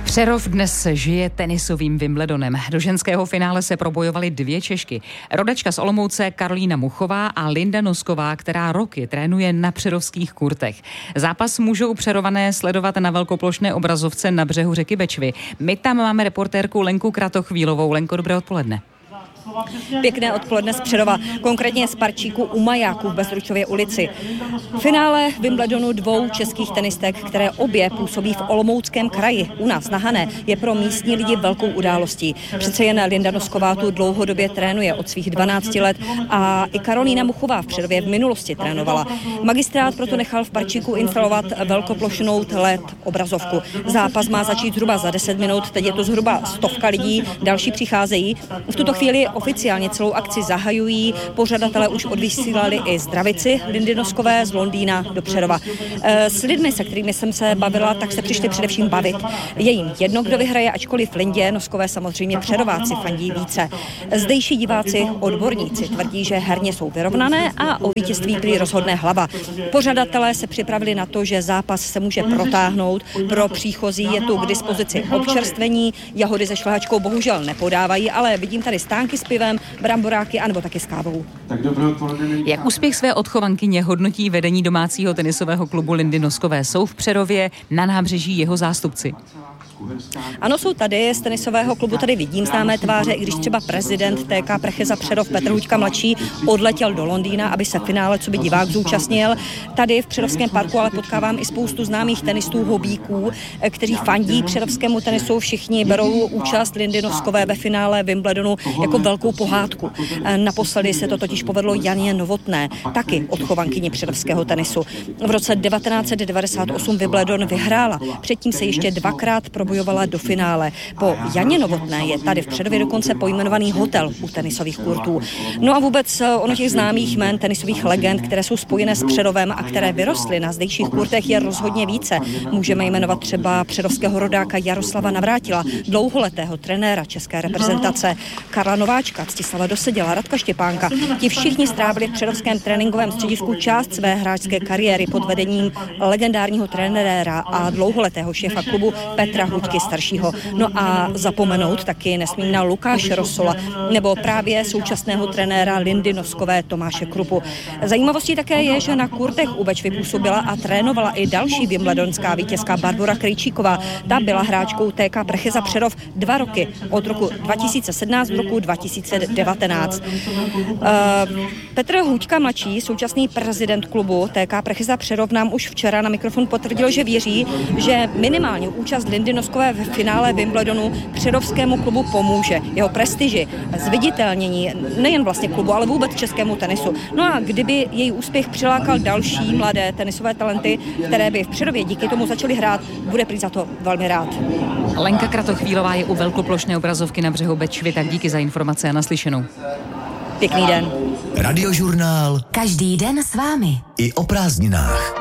Přerov dnes žije tenisovým Wimbledonem. Do ženského finále se probojovaly 2 Češky. Rodačka z Olomouce Karolína Muchová a Linda Nosková, která roky trénuje na přerovských kurtech. Zápas můžou Přerované sledovat na velkoplošné obrazovce na břehu řeky Bečvy. My tam máme reportérku Lenku Kratochvílovou. Lenko, dobré odpoledne. Pěkné odpoledne z Přerova, konkrétně z parčíku u Majáku v Bezručově ulici. Finále Wimbledonu 2 českých tenistek, které obě působí v Olomouckém kraji, u nás na Hané, je pro místní lidi velkou událostí. Přece jen Linda Nosková tu dlouhodobě trénuje od svých 12 let a i Karolína Muchová v Přerově v minulosti trénovala. Magistrát proto nechal v parčíku instalovat velkoplošnou LED obrazovku. Zápas má začít zhruba za 10 minut, teď je to zhruba 100 lidí, další přicházejí. V tuto chvíli oficiálně celou akci zahajují. Pořadatelé už odvysílali i zdravici Lindy Noskové z Londýna do Přerova. S lidmi, se kterými jsem se bavila, tak se přišli především bavit. Je jim jedno, kdo vyhraje, ačkoliv Lindě Noskové samozřejmě Přerováci fandí více. Zdejší diváci, odborníci tvrdí, že herně jsou vyrovnané a o vítězství prý rozhodne hlava. Pořadatelé se připravili na to, že zápas se může protáhnout. Pro příchozí je tu k dispozici občerstvení. Jahody se šlehačkou bohužel nepodávají, ale vidím tady stánky s pivem, bramboráky anebo taky s kávou. Jak úspěch své odchovankyně hodnotí vedení domácího tenisového klubu Lindy Noskové? Jsou v Přerově na nábřeží jeho zástupci? Ano, jsou tady, z tenisového klubu tady vidím známé tváře, i když třeba prezident TK Precheza Přerov Petr Huďka mladší odletěl do Londýna, aby se finále coby divák zúčastnil. Tady v Přerovském parku ale potkávám i spoustu známých tenistů, hobíků, kteří fandí přerovskému tenisu. Všichni berou účast Lindy Noskové ve finále Wimbledonu jako velkou pohádku. Naposledy se to totiž povedlo Janě Novotné, taky odchovankyni přerovského tenisu. V roce 1998 Wimbledon vyhrála, předtím se ještě 2krát bojovala do finále. Po Janě Novotné je tady v Přerově dokonce pojmenovaný hotel u tenisových kurtů. No a vůbec ono těch známých jmen tenisových legend, které jsou spojené s Přerovem a které vyrostly na zdejších kurtech, je rozhodně více. Můžeme jmenovat třeba přerovského rodáka Jaroslava Navrátila, dlouholetého trenéra české reprezentace, Karla Nováčka, Ctislava Doseděla, Radka Štěpánka. Ti všichni strávili v přerovském tréninkovém středisku část své hráčské kariéry pod vedením legendárního trenéra a dlouholetého šéfa klubu Petra Huďky staršího. No a zapomenout taky nesmím na Lukáše Rosola nebo právě současného trenéra Lindy Noskové Tomáše Krupu. Zajímavostí také je, že na kurtech u Bečvy působila a trénovala i další wimbledonská vítězka Barbora Krejčíková. Ta byla hráčkou TK Precheza Přerov 2 roky, od roku 2017 do roku 2019. Petr Huďka mladší, současný prezident klubu TK Precheza Přerov, nám už včera na mikrofon potvrdil, že věří, že minimálně účast Lindy Noskové v finále Wimbledonu přerovskému klubu pomůže, jeho prestiži, zviditelnění nejen vlastně klubu, ale vůbec českému tenisu. No a kdyby její úspěch přilákal další mladé tenisové talenty, které by v Přerově díky tomu začaly hrát, bude prý za to velmi rád. Lenka Kratochvílová je u velkoplošné obrazovky na břehu Bečvy, tak díky za informace a naslyšenou. Pěkný den. Radiožurnál. Každý den s vámi. I o prázdninách.